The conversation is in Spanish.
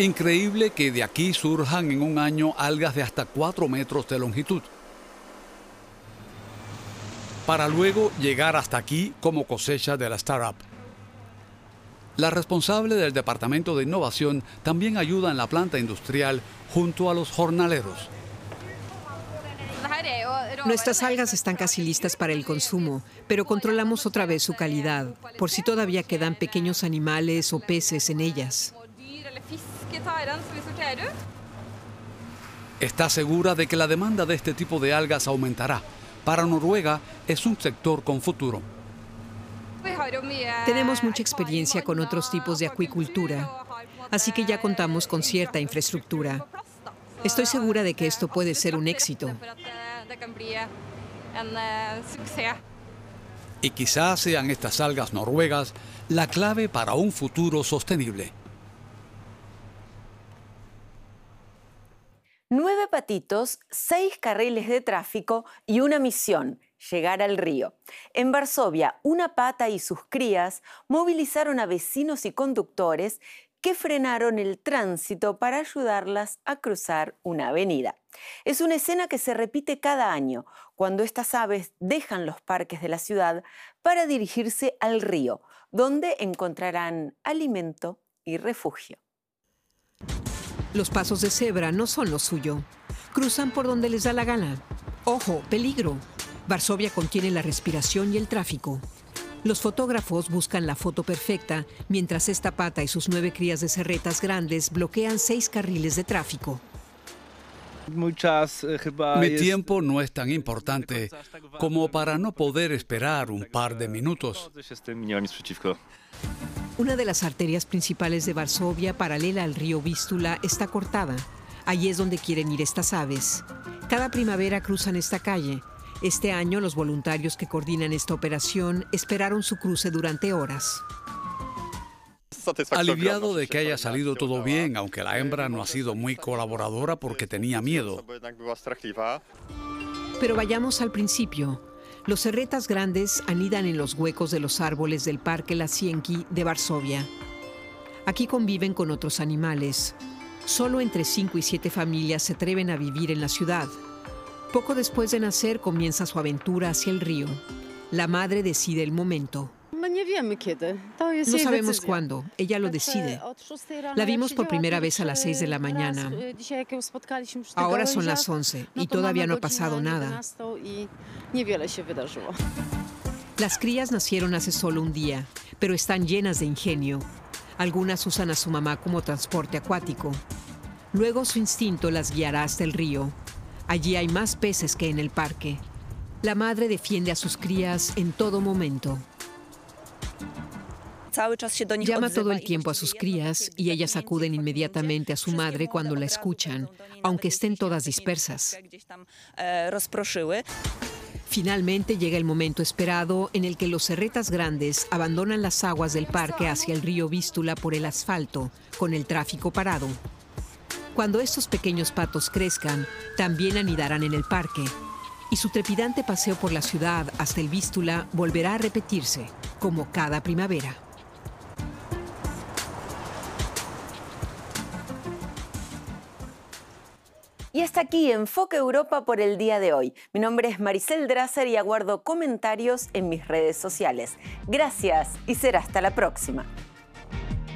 Increíble que de aquí surjan en un año algas de hasta 4 metros de longitud, para luego llegar hasta aquí como cosecha de la startup. La responsable del Departamento de Innovación también ayuda en la planta industrial junto a los jornaleros. Nuestras algas están casi listas para el consumo, pero controlamos otra vez su calidad, por si todavía quedan pequeños animales o peces en ellas. Está segura de que la demanda de este tipo de algas aumentará. Para Noruega es un sector con futuro. Tenemos mucha experiencia con otros tipos de acuicultura, así que ya contamos con cierta infraestructura. Estoy segura de que esto puede ser un éxito. Y quizás sean estas algas noruegas la clave para un futuro sostenible. 9 patitos, 6 carriles de tráfico y una misión: llegar al río. En Varsovia, una pata y sus crías movilizaron a vecinos y conductores que frenaron el tránsito para ayudarlas a cruzar una avenida. Es una escena que se repite cada año, cuando estas aves dejan los parques de la ciudad para dirigirse al río, donde encontrarán alimento y refugio. Los pasos de cebra no son lo suyo. Cruzan por donde les da la gana. ¡Ojo, peligro! Varsovia contiene la respiración y el tráfico. Los fotógrafos buscan la foto perfecta, mientras esta pata y sus 9 crías de cerretas grandes bloquean 6 carriles de tráfico. Mi tiempo no es tan importante como para no poder esperar un par de minutos. Una de las arterias principales de Varsovia, paralela al río Vístula, está cortada. Allí es donde quieren ir estas aves. Cada primavera cruzan esta calle. Este año, los voluntarios que coordinan esta operación esperaron su cruce durante horas. Aliviado de que haya salido todo bien, aunque la hembra no ha sido muy colaboradora porque tenía miedo. Pero vayamos al principio. Los cerretas grandes anidan en los huecos de los árboles del Parque Lasienki de Varsovia. Aquí conviven con otros animales. Solo entre 5 y 7 familias se atreven a vivir en la ciudad. Poco después de nacer comienza su aventura hacia el río. La madre decide el momento. No sabemos cuándo, ella lo decide. La vimos por primera vez a las 6 de la mañana. Ahora son las 11 y todavía no ha pasado nada. Las crías nacieron hace solo un día, pero están llenas de ingenio. Algunas usan a su mamá como transporte acuático. Luego su instinto las guiará hasta el río. Allí hay más peces que en el parque. La madre defiende a sus crías en todo momento. Llama todo el tiempo a sus crías y ellas acuden inmediatamente a su madre cuando la escuchan, aunque estén todas dispersas. Finalmente llega el momento esperado en el que los cerretas grandes abandonan las aguas del parque hacia el río Vístula por el asfalto, con el tráfico parado. Cuando estos pequeños patos crezcan, también anidarán en el parque. Y su trepidante paseo por la ciudad hasta el Vístula volverá a repetirse, como cada primavera. Y hasta aquí Enfoque Europa por el día de hoy. Mi nombre es Maricel Drasser y aguardo comentarios en mis redes sociales. Gracias y será hasta la próxima.